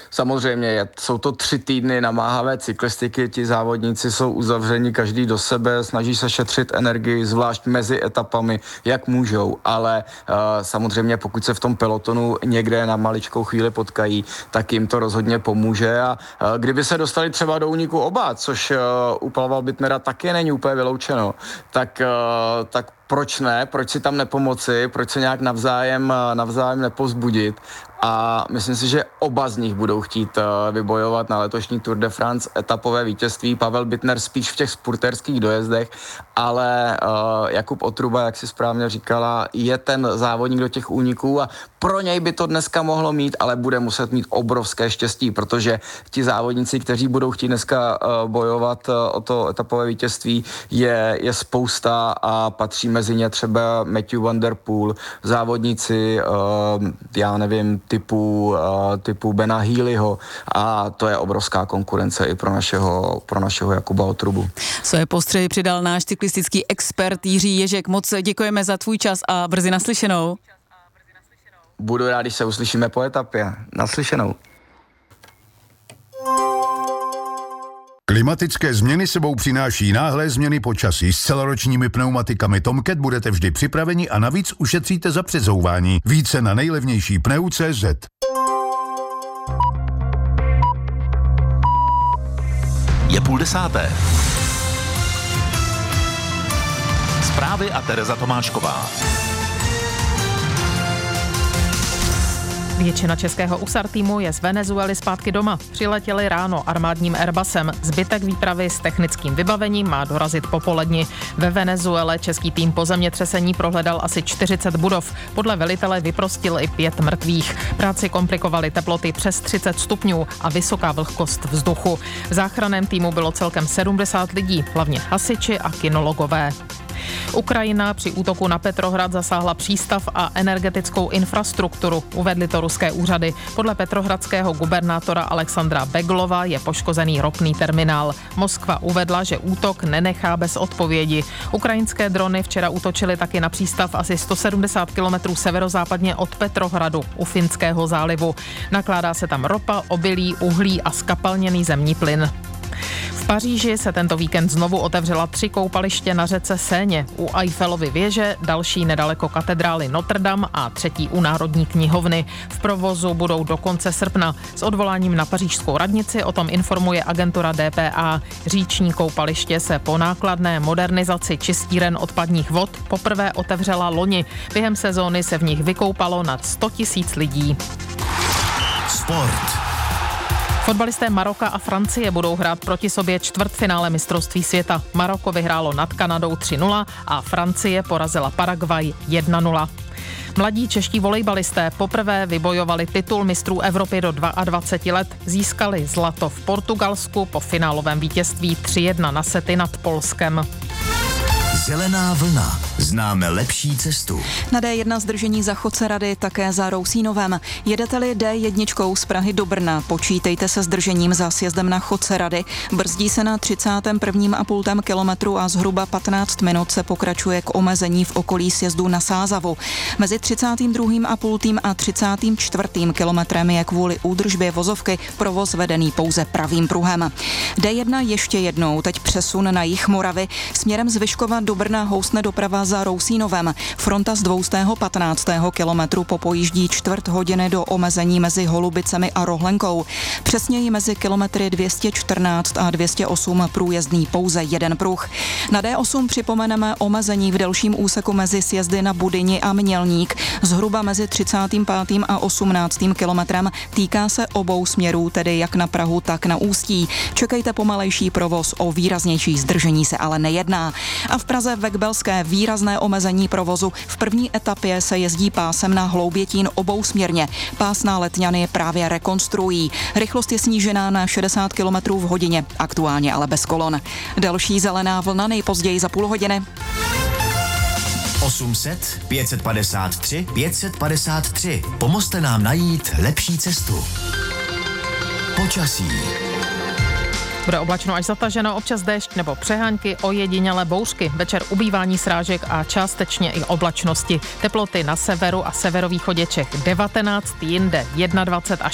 Samozřejmě, jsou to 3 týdny namáhavé cyklistiky, ti závodníci jsou uzavřeni každý do sebe, snaží se šetřit energii, zvlášť mezi etapami, jak můžou, ale samozřejmě pokud se v tom pelotonu někde na maličkou chvíli potkají, tak jim to rozhodně pomůže a kdyby se dostali třeba do úniku oba, což u Pavla Bittnera taky není úplně vyloučeno, tak proč ne? Proč si tam nepomoci? Proč se nějak navzájem nepovzbudit? A myslím si, že oba z nich budou chtít vybojovat na letošní Tour de France etapové vítězství. Pavel Bittner spíš v těch spurterských dojezdech, ale Jakub Otruba, jak si správně říkala, je ten závodník do těch úniků a pro něj by to dneska mohlo mít, ale bude muset mít obrovské štěstí, protože ti závodníci, kteří budou chtít dneska bojovat o to etapové vítězství, je spousta a patří mezi ně třeba Matthew Van Der Poel, závodníci, já nevím, typu Bena Healyho a to je obrovská konkurence i pro našeho Jakuba Otrubu. Svoje postřehy přidal náš cyklistický expert Jiří Ježek. Moc děkujeme za tvůj čas a brzy naslyšenou. Budu rád, když se uslyšíme po etapě. Naslyšenou. Klimatické změny sebou přináší náhlé změny počasí. S celoročními pneumatikami Tomcat budete vždy připraveni a navíc ušetříte za přezouvání. Více na nejlevnější pneu.cz. Je 9:30. Zprávy a Tereza Tomášková. Většina českého USAR týmu je z Venezuely zpátky doma. Přiletěli ráno armádním Airbusem. Zbytek výpravy s technickým vybavením má dorazit popoledni. Ve Venezuele český tým po zemětřesení prohledal asi 40 budov. Podle velitele vyprostil i 5 mrtvých. Práci komplikovaly teploty přes 30 stupňů a vysoká vlhkost vzduchu. V záchranném týmu bylo celkem 70 lidí, hlavně hasiči a kynologové. Ukrajina při útoku na Petrohrad zasáhla přístav a energetickou infrastrukturu, uvedly to ruské úřady. Podle petrohradského gubernátora Alexandra Beglova je poškozený ropný terminál. Moskva uvedla, že útok nenechá bez odpovědi. Ukrajinské drony včera útočily taky na přístav asi 170 kilometrů severozápadně od Petrohradu u Finského zálivu. Nakládá se tam ropa, obilí, uhlí a skapalněný zemní plyn. V Paříži se tento víkend znovu otevřela 3 koupaliště na řece Séně. U Eiffelovy věže, další nedaleko katedrály Notre Dame a 3. u Národní knihovny. V provozu budou do konce srpna. S odvoláním na pařížskou radnici o tom informuje agentura DPA. Říční koupaliště se po nákladné modernizaci čistíren odpadních vod poprvé otevřela loni. Během sezóny se v nich vykoupalo nad 100 000 lidí. Sport. Fotbalisté Maroka a Francie budou hrát proti sobě čtvrtfinále mistrovství světa. Maroko vyhrálo nad Kanadou 3-0 a Francie porazila Paraguay 1-0. Mladí čeští volejbalisté poprvé vybojovali titul mistrů Evropy do 22 let. Získali zlato v Portugalsku po finálovém vítězství 3-1 na sety nad Polskem. Zelená vlna. Známe lepší cestu. Na D1 zdržení za Chocerady, také za Rousínovem. Jedete-li D1 z Prahy do Brna, počítejte se zdržením za sjezdem na Chocerady. Brzdí se na 31,5 kilometru a zhruba 15 minut se pokračuje k omezení v okolí sjezdu na Sázavu. Mezi 32,5 a 34. kilometrem je kvůli údržbě vozovky provoz vedený pouze pravým pruhem. D1 ještě jednou, teď přesun na jih Moravy. Směrem z Vyškova do Brna housne doprava za Rousínovem. Fronta z 215. kilometru popojíždí 1/4 hodiny do omezení mezi Holubicemi a Rohlenkou. Přesněji mezi kilometry 214 a 208 průjezdný pouze jeden pruh. Na D8 připomeneme omezení v delším úseku mezi sjezdy na Budyni a Mělník. Zhruba mezi 35. a 18. kilometrem týká se obou směrů, tedy jak na Prahu, tak na Ústí. Čekejte pomalejší provoz, o výraznější zdržení se ale nejedná. A v Praze ve Kbelské výrazné omezení provozu. V první etapě se jezdí pásem na Hloubětín obousměrně. Pás na Letňany právě rekonstruují. Rychlost je snížená na 60 km v hodině, aktuálně ale bez kolon. Další zelená vlna nejpozději za půl hodiny. 800 553 553. Pomozte nám najít lepší cestu. Počasí. Bude oblačno až zataženo, občas déšť nebo přehánky, ojedinělé bouřky. Večer ubývání srážek a částečně i oblačnosti. Teploty na severu a severovýchodě Čech 19, jinde 21 až